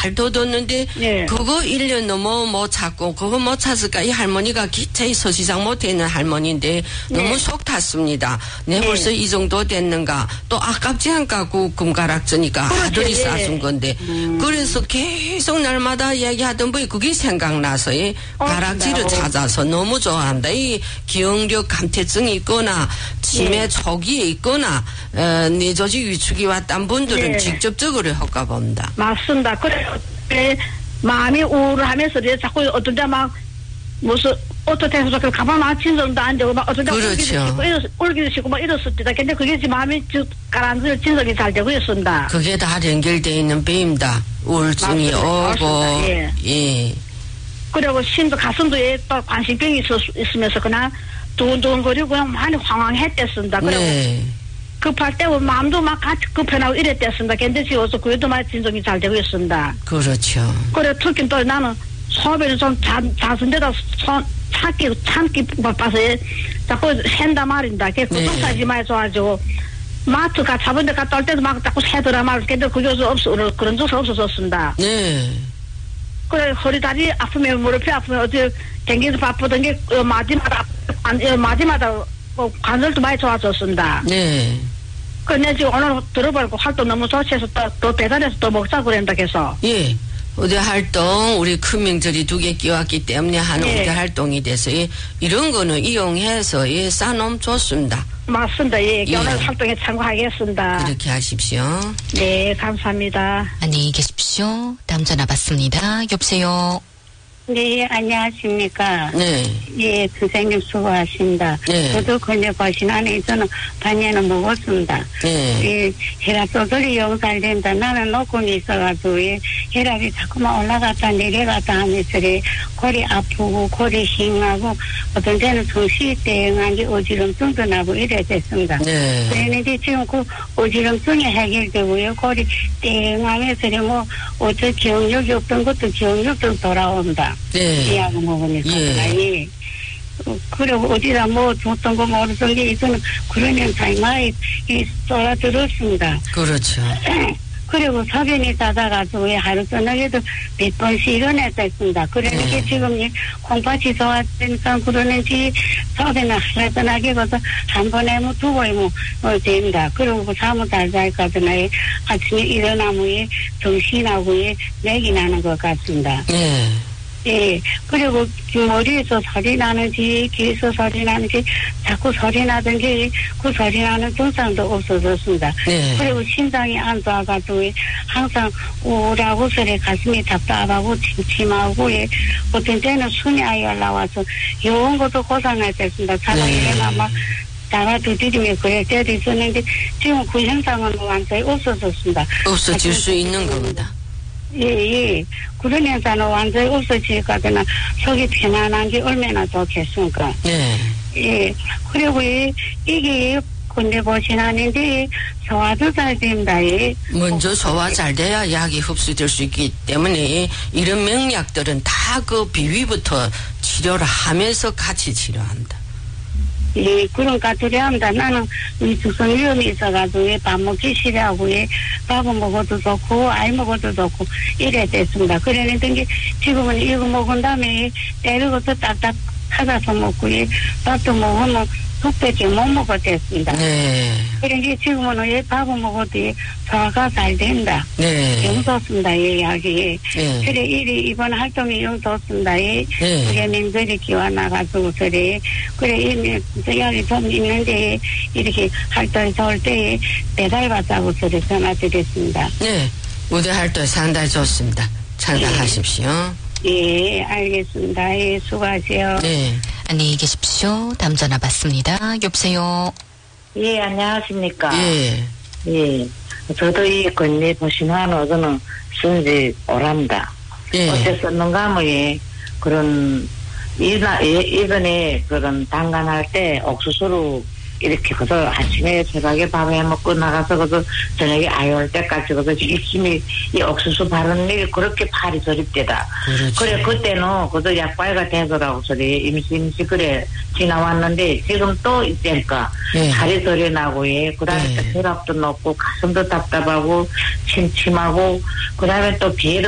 잘 둬뒀는데 예. 그거 1년 넘어 못 찾고 그거 못 찾을까 이 할머니가 기차에 서시장 못해 있는 할머니인데 너무 속 탔습니다. 내 벌써 이 정도 됐는가 또 아깝지 않까 그 금가락지니까 그렇죠. 아들이 예. 싸준 건데 그래서 계속 날마다 이야기하던 분이 그게 생각나서 이 가락지를 찾아서 너무 좋아한다. 이 기억력 감퇴증이 있거나 치매 초기에 있거나 뇌조직 위축이 왔던 분들은 예. 직접적으로 효과 봅니다. 맞습니다. 그래 마음이 우울하면서 자꾸 어떤 때 막 무슨 오토테스로 가방 막 진정도 안 되고 막 어떤 때 그렇죠. 울기도 싫고 막 이랬을 때다. 근데 그게 지금 마음이 가라앉을 진정이 잘 되고 있습니다. 그게 다 연결되어 있는 배입니다. 우울증이 맞습니다. 오고 맞습니다. 예. 그리고 심도 가슴도 또 관심병이 있으면서 그냥 두근두근거리고 그냥 많이 황황했댔습니다. 그리고 네. 급할 때 마음도 막 같이 급해나고 이랬댔습니다. 근데 지금 어서 그래도 막 진정이 잘 되고 있습니다. 그렇죠. 그래 특히 또 나는 소변이 좀 잦은데다 참기 바빠서 자꾸 샌다 말입니다. 그게 구독사지 말해줘가지고 마트 잡은 데 갔다 올 때도 막 자꾸 새더라 말이야. 근데 그게 그런 적 없어졌습니다. 네. 그래 허리 다리 아프면 무릎이 아프면 어디 댕기서 바쁘던 게 마디마다 관절도 많이 좋아졌습니다. 네. 근데 지금 오늘 들어보니까 활동 너무 좋지해서 또 배달해서 또 먹자고 그랬다 해서. 예. 우대 활동 우리 큰 명절이 2개 끼웠기 때문에 하는 예. 우대 활동이 돼서 이런 거는 이용해서 싸놓으면 좋습니다. 맞습니다. 예. 예. 오늘 활동에 참고하겠습니다. 그렇게 하십시오. 네, 감사합니다. 안녕히 계십시오. 다음 전화 받습니다. 여보세요. 네, 안녕하십니까. 네. 예, 선생님 수고하십니다. 네. 저도 근데 보신 안에 저는 반년은 먹었습니다. 네. 예, 혈압 조절이 영살된다. 나는 녹음이 있어가지고, 예, 혈압이 자꾸만 올라갔다 내려갔다 하면서, 골이 아프고, 골이 싱하고, 어떤 때는 정신이 땡한 게 어지럼증도 나고 이래 됐습니다. 네. 그랬는데 지금 그 어지럼증이 해결되고요. 골이 땡하면서, 어째 기억력이 없던 것도 기억력도 돌아온다. 네. 약을 먹으니까. 예. 예. 그리고 어디다 뭐 줬던 거 모르던 게 이거는 그런 현상이 많이 쏟아들었습니다. 그렇죠. 그리고 소변이 잦아가지고 하루 저녁에도 몇 번씩 일어났다 했습니다. 그러니까 네. 지금 콩팥이 좋아지니까 그러는지 소변을 하나하게 가서 한 번에 뭐 두 번에 됩니다. 그리고 잠을 잘 자니까는 아침에 일어나면 정신하고 맥이 나는 것 같습니다. 네. 예, 그리고 머리에서 소리 나는지, 귀에서 소리 나는지, 자꾸 소리 나든지, 그 소리 나는 증상도 없어졌습니다. 네. 그리고 심장이 안 좋아가지고, 항상 우울하고, 소리 가슴이 답답하고, 침침하고, 어떤 때는 숨이 아예 올라와서, 요런 것도 고생했습니다. 차라리나 막, 나가 두드리며 그럴 때도 있었는데, 지금 그 현상은 완전히 없어졌습니다. 없어질 수 있는 겁니다. 예. 그런 현상은 완전히 없어지니까 속이 편안한 게 얼마나 좋겠습니까? 네. 예. 그리고 이게 근데 보시나는데 소화도 잘 됩니다. 먼저 소화 잘 돼야 약이 흡수될 수 있기 때문에 이런 명약들은 다 그 비위부터 치료를 하면서 같이 치료한다. 예, 그러니까 두려움다. 나는 주성 위험이 있어가지고 밥 먹기 싫어하고 밥은 먹어도 좋고 아이 먹어도 좋고 이래 됐습니다. 그랬는데 게 지금은 이거 먹은 다음에 때리고서 딱딱 찾아서 먹고 밥도 먹으면 2배째 못 먹었댔습니다. 네. 그러니까 지금은 밥을 먹어도 소화가 잘 된다. 네. 영 좋습니다. 약이. 네. 그래 이번 활동이 영 좋습니다. 그래 명절이 기와 나가지고 그래 이 약이 좀 있는데 이렇게 활동이 좋을 때 배달받자고 저를 전화드렸습니다. 네. 무대 활동 상당히 좋습니다. 참가하십시오. 예, 알겠습니다. 예, 수고하세요. 네. 안녕히 계십시오. 다음 전화 받습니다. 여보세요. 예, 안녕하십니까. 예. 예. 저도 이 건네 보신 한은 저는 쓴지 오랍니다. 예. 어째 썼는가 하면 그런 이번에 그런 당간할 때 옥수수로 이렇게 그저 아침에 새벽에 밥에 먹고 나가서 그저 저녁에 아이올 때까지 그저 열심히 이 옥수수 바르는 일이 그렇게 팔이 저립대다. 그렇죠. 그래 그때는 그저 약발가 되더라고 소리 임시 그래 지나왔는데 지금 또 이때니까 살이 저리 나고 그다음에 또 혈압도 높고 가슴도 답답하고 침침하고 그다음에 또 비를